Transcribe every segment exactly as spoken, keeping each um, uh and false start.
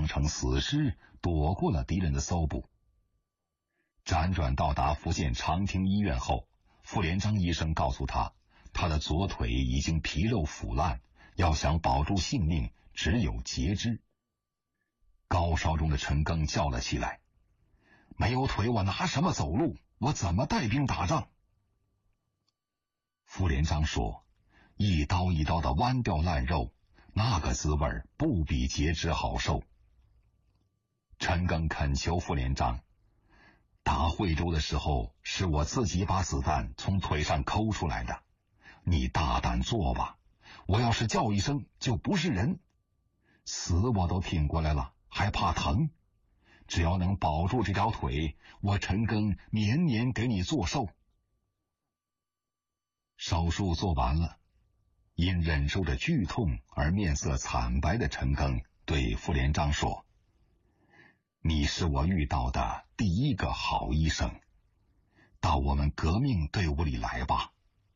装成死尸躲过了敌人的搜捕。辗转到达福建长汀医院后，傅连璋医生告诉他，他的左腿已经皮肉腐烂，要想保住性命，只有截肢。高烧中的陈赓叫了起来：“没有腿，我拿什么走路？我怎么带兵打仗？”傅连璋说：“一刀一刀的剜掉烂肉，那个滋味不比截肢好受。”陈赓恳求傅连璋：“打惠州的时候，是我自己把子弹从腿上抠出来的，你大胆做吧，我要是叫一声就不是人，死我都挺过来了，还怕疼？只要能保住这条腿，我陈赓年年给你做寿。”手术做完了，因忍受着剧痛而面色惨白的陈赓对傅连璋说：“你是我遇到的第一个好医生，到我们革命队伍里来吧。”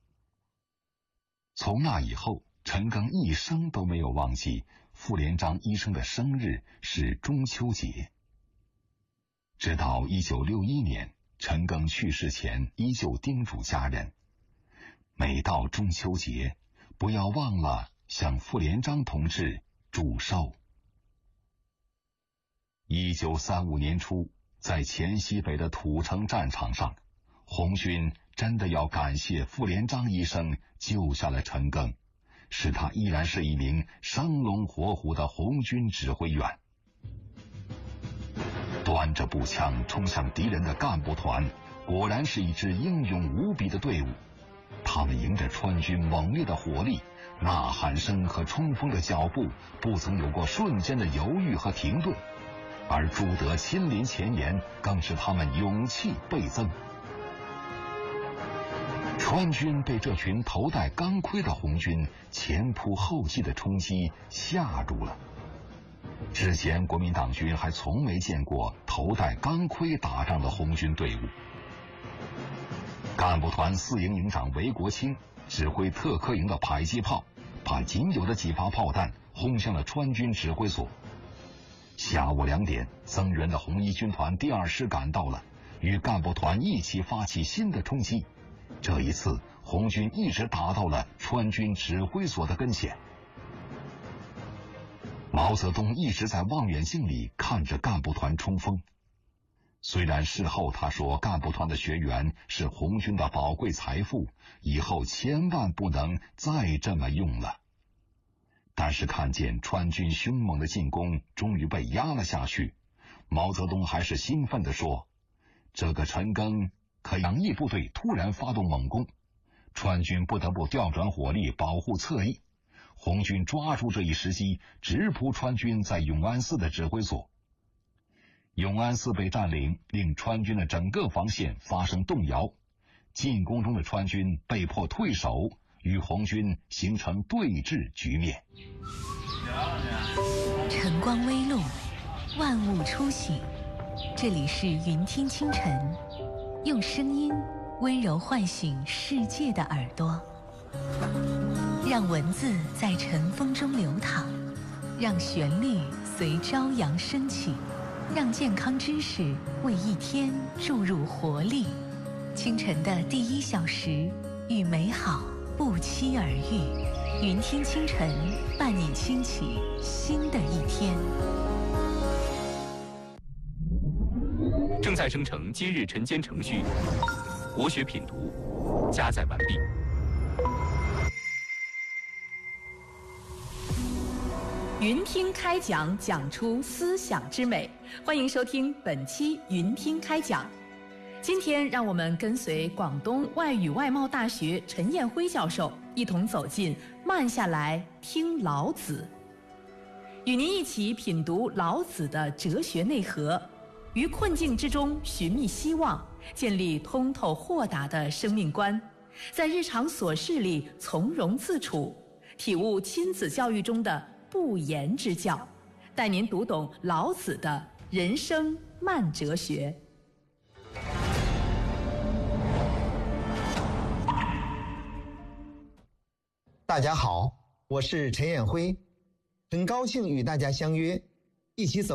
从那以后，陈赓一生都没有忘记傅连璋医生的生日是中秋节。直到一九六一年，陈赓去世前依旧叮嘱家人，每到中秋节，不要忘了向傅连璋同志祝寿。一九三五年初，在黔西北的土城战场上，红军真的要感谢傅连璋医生救下了陈赓，使他依然是一名生龙活虎的红军指挥员。端着步枪冲向敌人的干部团，果然是一支英勇无比的队伍。他们迎着川军猛烈的火力，呐喊声和冲锋的脚步不曾有过瞬间的犹豫和停顿，而朱德亲临前沿，更使他们勇气倍增。川军被这群头戴钢盔的红军前仆后继的冲击吓住了。之前国民党军还从没见过头戴钢盔打仗的红军队伍。干部团四营营长韦国清指挥特科营的迫击炮，把仅有的几发炮弹轰向了川军指挥所。下午两点，增援的红一军团第二师赶到了，与干部团一起发起新的冲击。这一次，红军一直打到了川军指挥所的跟前。毛泽东一直在望远镜里看着干部团冲锋。虽然事后他说干部团的学员是红军的宝贵财富，以后千万不能再这么用了，但是看见川军凶猛的进攻终于被压了下去，毛泽东还是兴奋地说：“这个陈赓可杨毅部队突然发动猛攻，川军不得不调转火力保护侧翼。红军抓住这一时机，直扑川军在永安寺的指挥所。永安寺被占领，令川军的整个防线发生动摇，进攻中的川军被迫退守，与红军形成对峙局面。” 晨光微露，万物初醒，这里是云听清晨，用声音温柔唤醒世界的耳朵，让文字在晨风中流淌，让旋律随朝阳升起，让健康知识为一天注入活力。清晨的第一小时，与美好不期而遇。云听清晨，伴你轻启新的一天。 正在生成今日晨间程序，国学品读加载完毕。 云听开讲，讲出思想之美。欢迎收听本期云听开讲。今天让我们跟随广东外语外贸大学陈彦辉教授一同走进慢下来听老子，与您一起品读老子的哲学内核，于困境之中寻觅希望，建立通透豁达的生命观，在日常琐事里从容自处，体悟亲子教育中的不言之教，带您读懂老子的人生慢哲学。 大家好，我是陈彦辉，很高兴与大家相约，一起走